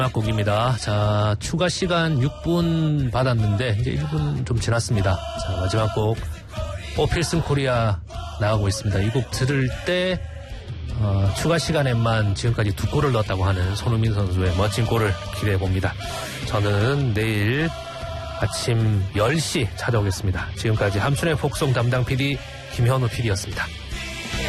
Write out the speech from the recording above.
마지막 곡입니다. 자, 추가 시간 6분 받았는데 이제 1분 좀 지났습니다. 자, 마지막 곡 오필슨 코리아 나가고 있습니다. 이 곡 들을 때 추가 시간에만 지금까지 2골을 넣었다고 하는 손흥민 선수의 멋진 골을 기대해 봅니다. 저는 내일 아침 10시 찾아오겠습니다. 지금까지 함춘의 폭송 담당 PD 김현우 PD였습니다.